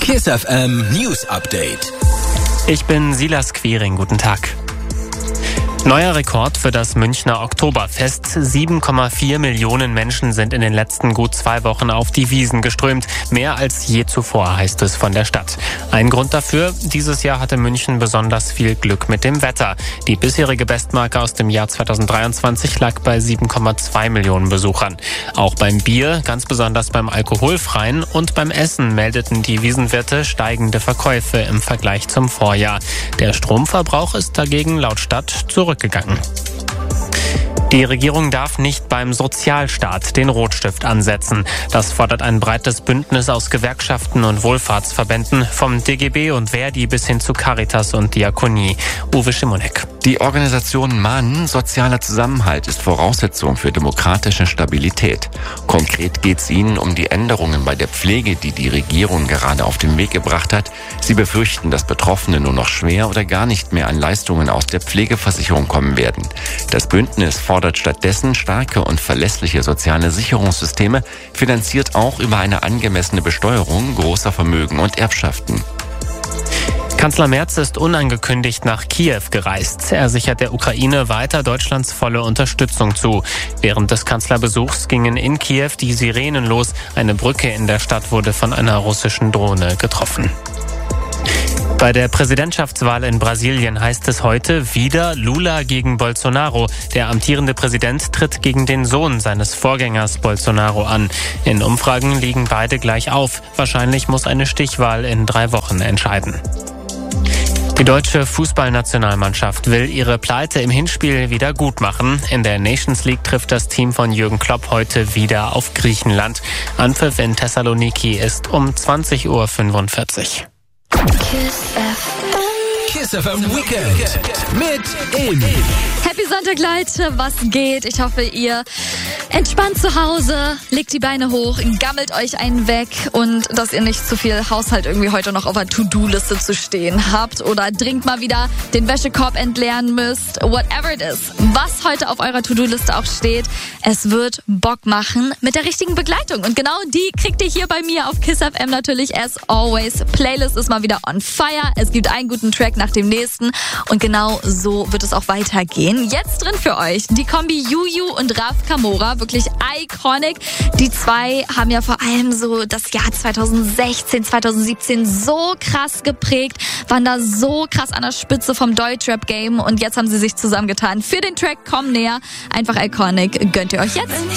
KISS FM News Update. Ich bin Silas Quiring, guten Tag. Neuer Rekord für das Münchner Oktoberfest. 7,4 Millionen Menschen sind in den letzten gut 2 Wochen auf die Wiesn geströmt. Mehr als je zuvor, heißt es von der Stadt. Ein Grund dafür: dieses Jahr hatte München besonders viel Glück mit dem Wetter. Die bisherige Bestmarke aus dem Jahr 2023 lag bei 7,2 Millionen Besuchern. Auch beim Bier, ganz besonders beim Alkoholfreien und beim Essen meldeten die Wiesnwirte steigende Verkäufe im Vergleich zum Vorjahr. Der Stromverbrauch ist dagegen laut Stadt zurückgegangen. Die Regierung darf nicht beim Sozialstaat den Rotstift ansetzen. Das fordert ein breites Bündnis aus Gewerkschaften und Wohlfahrtsverbänden, vom DGB und Verdi bis hin zu Caritas und Diakonie. Uwe Schimonek. Die Organisation mahnen, sozialer Zusammenhalt ist Voraussetzung für demokratische Stabilität. Konkret geht es ihnen um die Änderungen bei der Pflege, die die Regierung gerade auf den Weg gebracht hat. Sie befürchten, dass Betroffene nur noch schwer oder gar nicht mehr an Leistungen aus der Pflegeversicherung kommen werden. Das Bündnis fordert stattdessen starke und verlässliche soziale Sicherungssysteme, finanziert auch über eine angemessene Besteuerung großer Vermögen und Erbschaften. Kanzler Merz ist unangekündigt nach Kiew gereist. Er sichert der Ukraine weiter Deutschlands volle Unterstützung zu. Während des Kanzlerbesuchs gingen in Kiew die Sirenen los. Eine Brücke in der Stadt wurde von einer russischen Drohne getroffen. Bei der Präsidentschaftswahl in Brasilien heißt es heute wieder Lula gegen Bolsonaro. Der amtierende Präsident tritt gegen den Sohn seines Vorgängers Bolsonaro an. In Umfragen liegen beide gleich auf. Wahrscheinlich muss eine Stichwahl in 3 Wochen entscheiden. Die deutsche Fußballnationalmannschaft will ihre Pleite im Hinspiel wieder gut machen. In der Nations League trifft das Team von Jürgen Klopp heute wieder auf Griechenland. Anpfiff in Thessaloniki ist um 20:45 Uhr. KISS FM Weekend mit Amy. Happy Sonntag, Leute, was geht? Ich hoffe, ihr entspannt zu Hause, legt die Beine hoch, gammelt euch einen weg und dass ihr nicht zu viel Haushalt irgendwie heute noch auf der To-Do-Liste zu stehen habt oder dringend mal wieder den Wäschekorb entleeren müsst. Whatever it is, was heute auf eurer To-Do-Liste auch steht, es wird Bock machen mit der richtigen Begleitung. Und genau die kriegt ihr hier bei mir auf KISS FM natürlich as always. Playlist ist mal wieder on fire. Es gibt einen guten Track nach dem nächsten und genau so wird es auch weitergehen. Jetzt drin für euch die Kombi Juju und Raf Kamora, wirklich iconic. Die zwei haben ja vor allem so das Jahr 2016, 2017 so krass geprägt, waren da so krass an der Spitze vom Deutschrap-Game und jetzt haben sie sich zusammengetan für den Track Komm näher. Einfach iconic. Gönnt ihr euch jetzt?